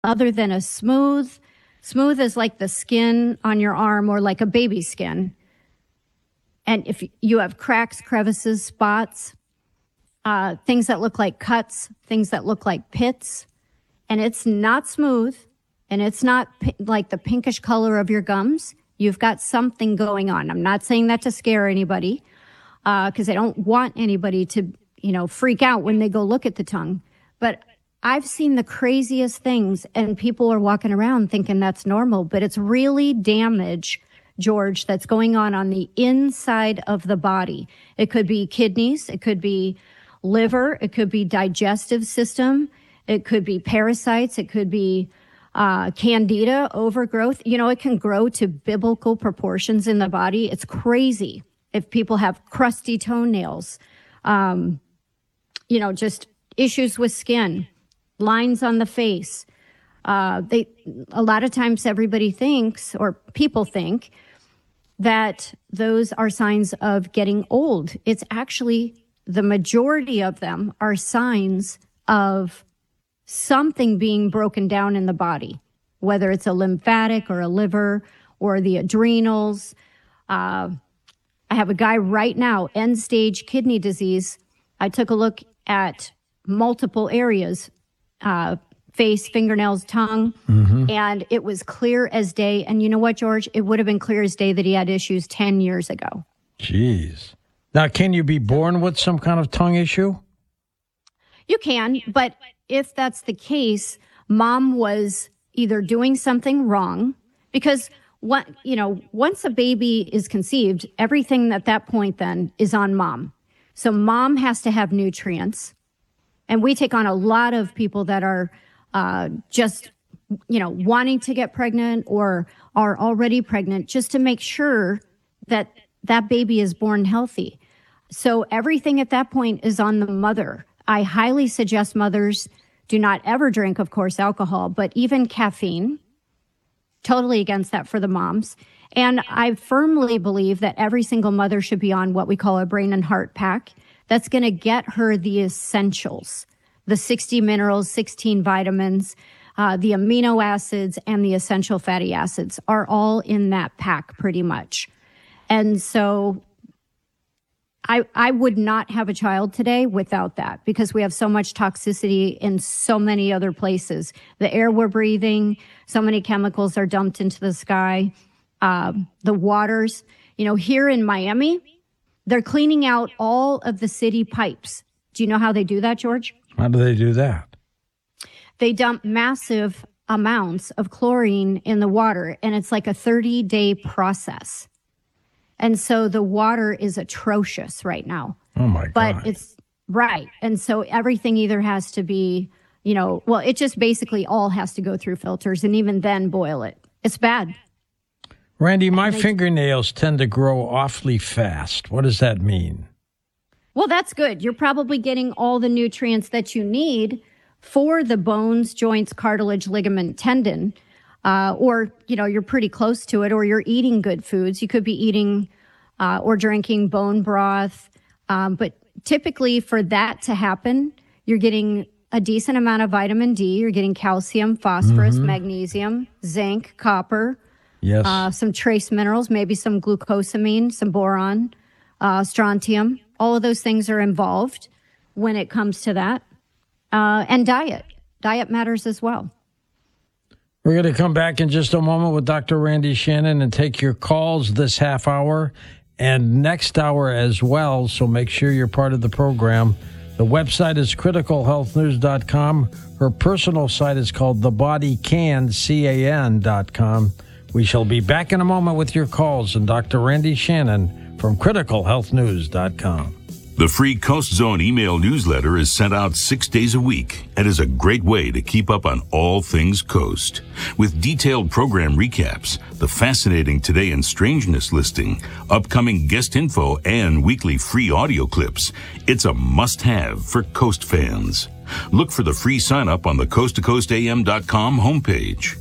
other than a smooth is like the skin on your arm or like a baby skin. And if you have cracks, crevices, spots, things that look like cuts, things that look like pits, and it's not smooth, and it's not like the pinkish color of your gums, you've got something going on. I'm not saying that to scare anybody, because I don't want anybody to, freak out when they go look at the tongue. But I've seen the craziest things, and people are walking around thinking that's normal, but it's really damage, George, that's going on the inside of the body. It could be kidneys, it could be liver, it could be digestive system, it could be parasites, it could be candida, overgrowth. It can grow to biblical proportions in the body. It's crazy. If people have crusty toenails, just issues with skin, lines on the face. A lot of times everybody thinks, or people think, that those are signs of getting old. It's actually, the majority of them are signs of something being broken down in the body, whether it's a lymphatic or a liver or the adrenals. I have a guy right now, end-stage kidney disease. I took a look at multiple areas, face, fingernails, tongue, and it was clear as day. And you know what, George? It would have been clear as day that he had issues 10 years ago. Jeez. Now, can you be born with some kind of tongue issue? You can, but if that's the case, mom was either doing something wrong, because once a baby is conceived, everything at that point then is on mom. So mom has to have nutrients. And we take on a lot of people that are just, wanting to get pregnant or are already pregnant, just to make sure that that baby is born healthy. So everything at that point is on the mother. I highly suggest mothers do not ever drink, of course, alcohol, but even caffeine. Totally against that for the moms. And I firmly believe that every single mother should be on what we call a brain and heart pack. That's going to get her the essentials, the 60 minerals, 16 vitamins, the amino acids, and the essential fatty acids are all in that pack pretty much. And so I would not have a child today without that, because we have so much toxicity in so many other places. The air we're breathing, so many chemicals are dumped into the sky. The waters, here in Miami, they're cleaning out all of the city pipes. Do you know how they do that, George? How do they do that? They dump massive amounts of chlorine in the water, and it's like a 30-day process. And so the water is atrocious right now. Oh, my God. But it's right. And so everything either has to be, it just basically all has to go through filters, and even then boil it. It's bad. Randy, my fingernails tend to grow awfully fast. What does that mean? Well, that's good. You're probably getting all the nutrients that you need for the bones, joints, cartilage, ligament, tendon. Or, you're pretty close to it, or you're eating good foods. You could be eating or drinking bone broth. But typically for that to happen, you're getting a decent amount of vitamin D. You're getting calcium, phosphorus, magnesium, zinc, copper. Yes. Some trace minerals, maybe some glucosamine, some boron, strontium. All of those things are involved when it comes to that. And diet. Diet matters as well. We're going to come back in just a moment with Dr. Randy Shannon and take your calls this half hour and next hour as well. So make sure you're part of the program. The website is criticalhealthnews.com. Her personal site is called thebodycan.com. We shall be back in a moment with your calls and Dr. Randy Shannon from criticalhealthnews.com. The free Coast Zone email newsletter is sent out 6 days a week and is a great way to keep up on all things Coast. With detailed program recaps, the fascinating Today in Strangeness listing, upcoming guest info, and weekly free audio clips, it's a must-have for Coast fans. Look for the free sign-up on the coasttocoastam.com homepage.